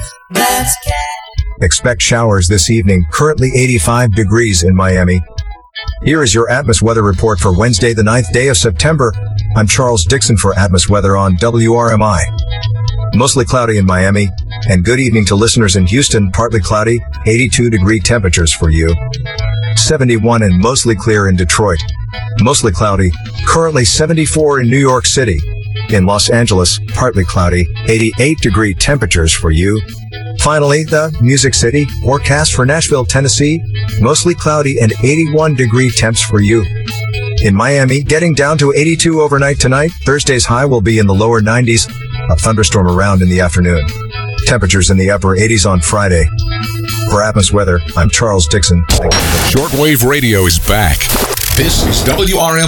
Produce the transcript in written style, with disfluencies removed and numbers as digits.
Let's get. Expect showers this evening, currently 85 degrees in Miami. Here is your Atmos weather report for Wednesday, the 9th day of September. I'm Charles Dixon for Atmos Weather on WRMI. Mostly cloudy in Miami, and good evening to listeners in Houston, partly cloudy, 82-degree temperatures for you. 71 and mostly clear in Detroit. Mostly cloudy, currently 74 in New York City. In Los Angeles, partly cloudy, 88-degree temperatures for you. Finally, the Music City forecast for Nashville, Tennessee, mostly cloudy and 81-degree temps for you. In Miami, getting down to 82 overnight tonight. Thursday's high will be in the lower 90s. A thunderstorm around in the afternoon. Temperatures in the upper 80s on Friday. For Atmos Weather, I'm Charles Dixon. Shortwave radio is back. This is WRM.